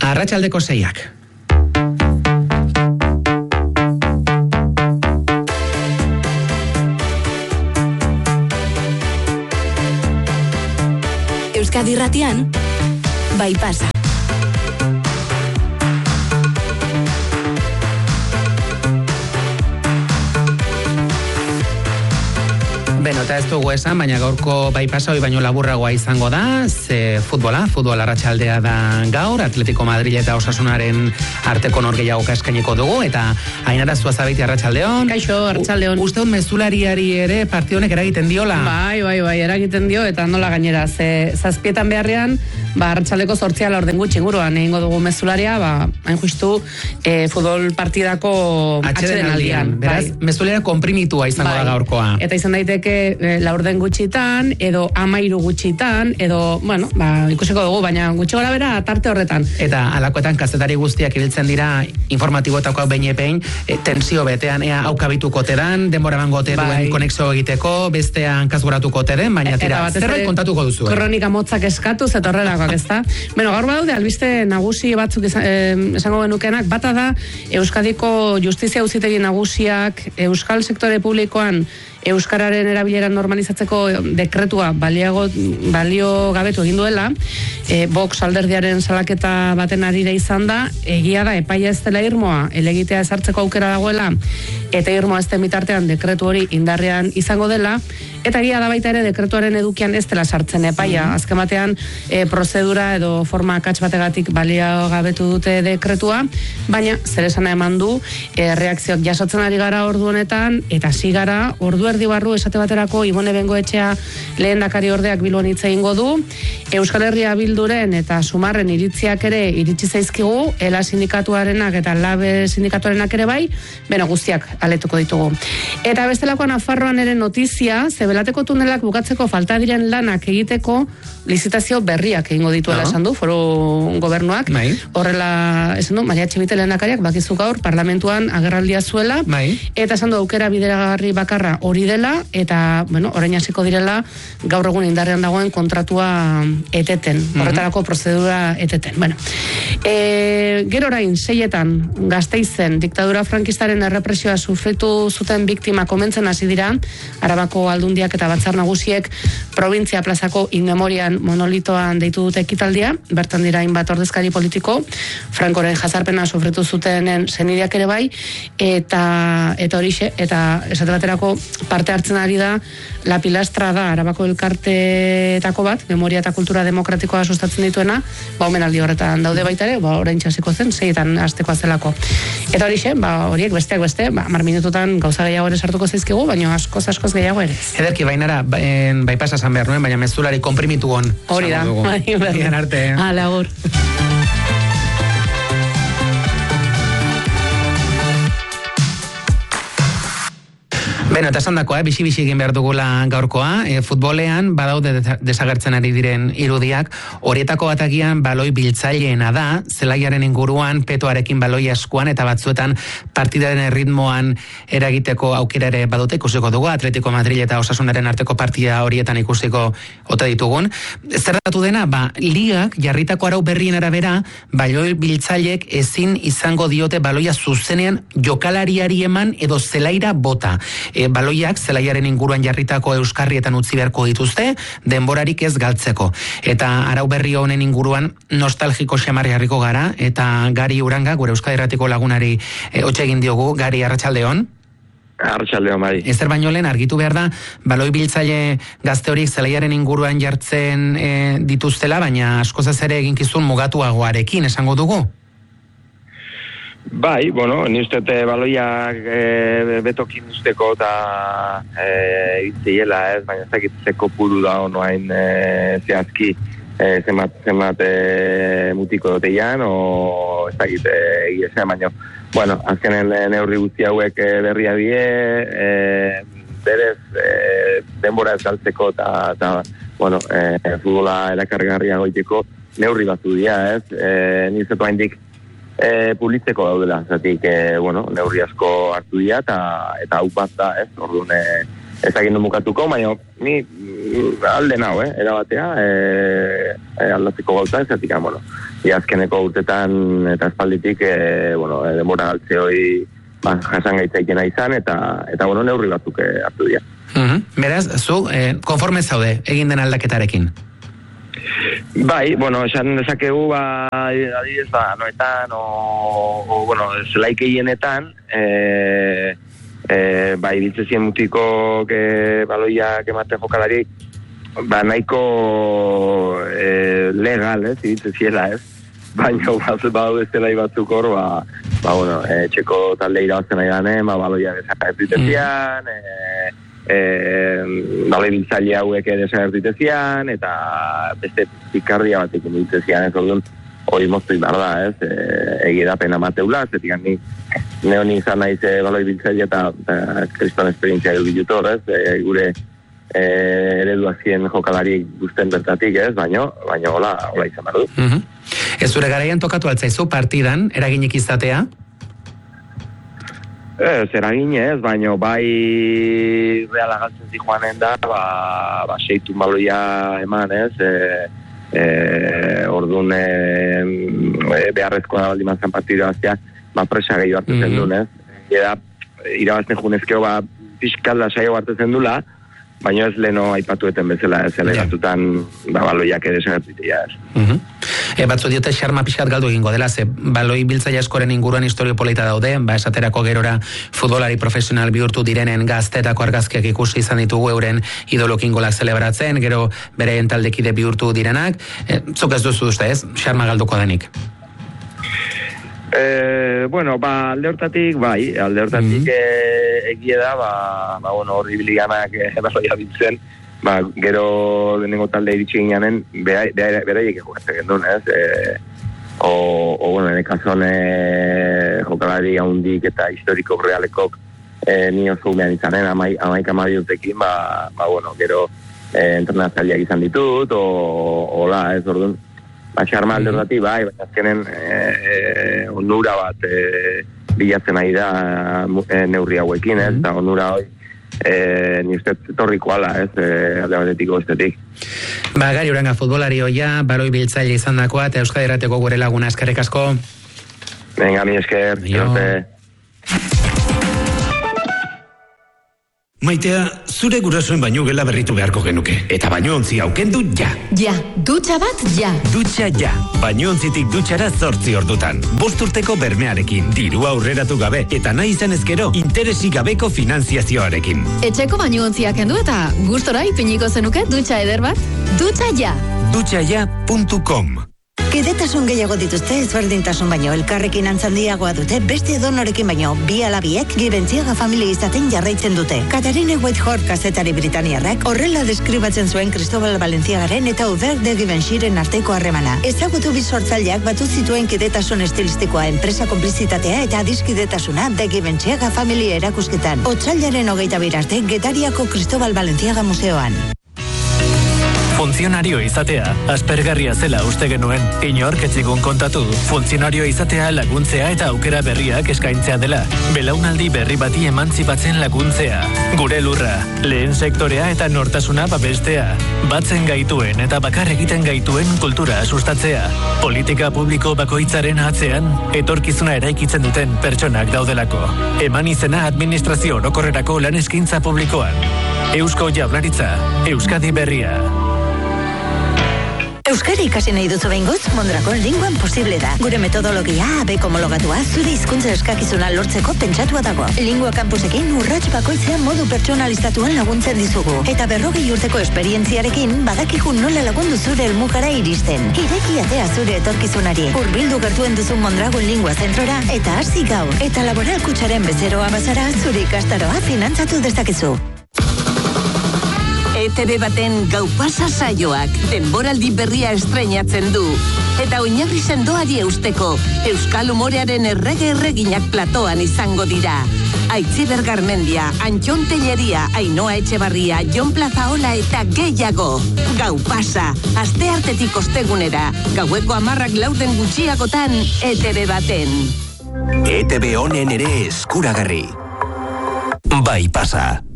Arratsaldeko 6:00. Euskadi Irratian, Bypassa. Beno, eta ez dugu esan, baina gaurko Bypassa hoi baino laburragoa izango da, futbol arratsaldea da gaur, Atletico Madrid eta Osasunaren arteko norgehiagoka eskainiko dugu, eta Ainara Zuazabeiti arratsaldeon. Kaixo, arratsaldeon. Uste dut mezulariari ere partio honek eragiten diola? Bai, eragiten dio, eta nola gainera, zazpietan beharrean, arratsaldeko 8 laurden gutxi inguruan egingo dugu mezularia, hain justu futbol partidako atsedenaldian. Beraz, mezularia konprimitua izango da gaurkoa. Eta izan daiteke laurden gutxitan, edo 13 gutxitan, edo, ikusiko dugu, baina gutxi gora bera tarte horretan. Eta alakoetan kazetari guztiak ibiltzen dira informatiboetako behin tensio betean, ea aukabituko tedan, denbora bangote duen konexio egiteko, bestean kasguratuko teden, baina tira, zerbait kontatuko duzu. Kronika motzak eskatuz, eta horrelakoak ez da. Gaur badaude, albiste nagusi batzuk esango genukenak, bata da, Euskadiko Justizia Auzitegi Nagusiak Euskal Sektore Publikoan Euskararen erabilera normalizatzeko dekretua balio gabetu egin duela, Vox alderdiaren salaketa baten arira izan da, egia da epaia ez dela irmoa, elegitea ezartzeko aukera dagoela, eta irmoa ez den bitartean dekretu hori indarrean izango dela, eta egia da baita ere dekretuaren edukian ez dela sartzen epaia, azken batean prozedura edo forma akats bategatik balio gabetu dute dekretua, baina zer esana eman du, reakzioak jasotzen ari gara ordu honetan, eta hasi gara ordu erdi barru esate baterako Ibone Bengoetxea lehendakari ordeak Bilbon hitz egingo du, Euskal Herria Bilduren eta Sumarren iritziak ere iritsi zaizkigu, ELA sindikatuarenak eta LABE sindikatuarenak ere bai, guztiak aletuko ditugu. Eta bestelako Nafarroan ere notizia, Zebelateko tunelak bukatzeko falta diren lanak egiteko lizitazio berriak egingo dituela esan du, foru gobernuak. Horrela, esan du, Maria Etxebite lehendakariak bakizu gaur parlamentuan agerraldia zuela, eta esan du aukera bideragarri bakarra hori dela, eta, orain hasiko direla gaur egun indarrean dagoen kontratua eteten, horretarako prozedura eteten. Gero orain, 6etan Gasteizen diktadura frankistaren errepresioa sufritu zuten biktima komentzen hasi dira, Arabako Aldundiak eta Batzar Nagusiek provintzia plazako inmemorian monolitoan deitu dute ekitaldia, bertan dira hainbat ordezkari politiko, Frankoren jazarpena sufritu zutenen senideak ere bai, eta horixe, eta esate baterako parte hartzen ari da, La Pilastra da Arabako elkarteetako bat, memoria eta kultura demokratikoa sustatzen dituena, omenaldi horretan daude baita ere, orain txasiko zen, 6etan hasteko zelako. Eta horixe, horiek besteak beste, 10 minututan gauza gehiago ere sartuko zaizkigu, baina askoz gehiago ere. Ederki, Bainara, Bypassa esan behar nuen, baina mezulari konprimitu gon. Hori da. Bien arte. Agur. Beno, eta esan dakoa, bixi-bixi egin behar dugula gaurkoa, futbolean badaude desagertzen ari diren irudiak, horietako batagian baloi biltzaileena da, zelaiaren inguruan, petoarekin baloi eskuan, eta batzuetan partidaren erritmoan eragiteko aukera ere badute, ikusiko dugu, Atletico Madrid eta Osasunaren arteko partida horietan ikusiko ote ditugun. Zer datu dena, ligak jarritako arau berrien arabera, baloi biltzaileek ezin izango diote baloia zuzenean jokalariari eman edo zelaira bota. Baloiak zelaiaren inguruan jarritako euskarrietan utzi beharko dituzte, denborarik ez galtzeko. Eta arau berri honen inguruan nostalgiko xamarri harriko gara, eta Gari Uranga, gure Euskadi Irratiko lagunari hotxe egin diogu. Gari, arratsaldeon. Arratsaldeon, bai. Ezer baino lehen argitu behar da, baloi biltzaile gazte horik zelaiaren inguruan jartzen dituztela, baina askozaz ere eginkizun mugatuagoarekin, esango dugu? Bai, ni uste baloiak betokin usteko eta itziela ez, baina ez dakit zeko puru da honoain zehazki zemat mutiko duteian, o ez dakit egizea, baina azkenen neurri guzti hauek berria die, berez denbora ez galtzeko eta futbola erakargarria goiteko neurri batzu dira, ez, nizetu haindik publitzeko daudela, zatik, neurri asko hartu dira, eta hau bat da, ez, orduan, ez agin mukatuko, baina ni alde nau, erabatea, aldatzeko gauza ezatik, azkeneko urtetan eta espalditik, demora galtze hori jasan gaitzaikena izan, eta neurri batzuk hartu dira. Beraz, zu, konforme zaude, egin den aldaketarekin? Bai, esan dezakegu, adibidez, noetan, zelaik egienetan, biltzezien mutiko baloiak ematen jokalari, nahiko legal, biltzeziela, baina badu ez zelai batzuk hor, txeko talde irabazten nahi gane, baloiak ezak ez ditezian, baloi biltzaile hauek desagertu ditezian, eta beste pikardia batik ditezian, ez orduan, hori moztu behar da, egidapena mateula, zetik handi neoni izan naiz baloi biltzaile eta kriston esperientzia dututor, gure ereduazien jokalari guzten bertatik, baina hola izan behar du. Ez zure garaian tokatu altzaizu partidan, eraginik izatea? Ez eraginez, baina bai Reala galtzen zijoanen da, seitun baloia eman, orduan beharrezkoa da baldiman zan partidu aztea, presa gehiago hartzen duen, irabazten junezkeo, pixkalda saio hartzen dula, baina ez leno aipatueten bezala, ez elegatutan baloiak desagertitea. Batzu diote xarma pixkat galdu egingo dela, ze baloi biltzaile askoren inguruan historio polita daude, esaterako gerora futbolari profesional bihurtu direnen gaztetako argazkiak ikusi izan ditugu euren idolokin golak zelebratzen, gero beraien taldekide bihurtu direnak, zuk ez duzu uste ez, xarma galduko denik? Alde hortatik, egie da, horri biliganak baloia biltzen, gero denengo talde iritsi gineanen, beraiek jokatzen gendun, nekazon jokalari haundik eta historiko realekok ni oso umean izanen, amaika urtekin, gero entrenatzaileak izan ditut, hola, ez orduan, xarma alde hortatik, baina azkenen onura bat bilatzen ari da neurri hauekin, eta onura hoi ni uste torriko ala, alde batetiko bestetik. Gari Uranga futbolari hoia, baloi biltzaile izan dakoa, eta Euskadi Irratiko gure laguna, eskerrik asko. Venga, mi esker. Maitea, zure gurasoen baino gela berritu beharko genuke. Eta baino ontzi aukendu ja. Ja, dutxa bat, ja. Dutxa ja. Baino ontzitik dutxara 8 ordutan. 5 urteko bermearekin, dirua aurreratu gabe, eta nahi izan ezkero, interesik gabeko finanziazioarekin. Etxeko baino ontziak kendu eta gustora ipiniko zenuke dutxa eder bat. Dutxa ja. Dutxaja.com. Kidetasun gehiago dituzte, ezberdintasun baino elkarrekin antzandiagoa dute, beste edonorekin baino, bi alabiek Gibentziaga familia izaten jarraitzen dute. Katarine Whitehorn kazetari britaniarrak horrela deskribatzen zuen Cristobal Balenciagaren eta Hubert de Givenchyren arteko harremana. Ezagutu bi sortzaileak batu zituen kidetasun estilistikoa, enpresa konplizitatea eta adiskidetasuna de Giventziaga familia erakusketan. Otsailaren 22 arte Getariako Cristobal Balenciaga museoan. Funtzionario izatea, aspergarria zela uste genuen, inork etzigun kontatu. Funtzionario izatea laguntzea eta aukera berriak eskaintzea dela. Belaunaldi berri bati emantzipatzen laguntzea. Gure lurra, lehen sektorea eta nortasuna babestea. Batzen gaituen eta bakar egiten gaituen kultura sustatzea. Politika publiko bakoitzaren atzean, etorkizuna eraikitzen duten pertsonak daudelako. Eman izena administrazio orokorrerako lan eskaintza publikoan. Eusko Jaurlaritza, Euskadi Berria. Euskara ikasi nahi duzu behingoz, Mondrakon linguan posible da. Gure metodologia abeko homologatua zure hizkuntza eskakizuna lortzeko pentsatua dago. Lingua kampusekin urrats bakoitzean modu pertsonalizatuan laguntzen dizugu. Eta 40 urteko esperientziarekin badakigu nola lagundu zure helmugara iristen. Ireki atea zure etorkizunari. Hurbildu gertuen duzu Mondragon Lingua Zentrora eta hasi gaur. Eta laboral kutsaren bezeroa bazara zure ikastaroa finantzatu dezakezu. ETV baten Gau Pasa saioak denboraldi berria estreinatzen du. Eta oinarri sendoari eusteko, euskal humorearen erreginak platoan izango dira. Aitziber Garmendia, Antxon Telleria, Ainhoa Etxebarria, Jon Plazaola eta gehiago. Gau Pasa, asteartetik ostegunera, gaueko 10:00 gutxiagotan ETV baten. ETV honen ere eskuragarri. Bai Pasa.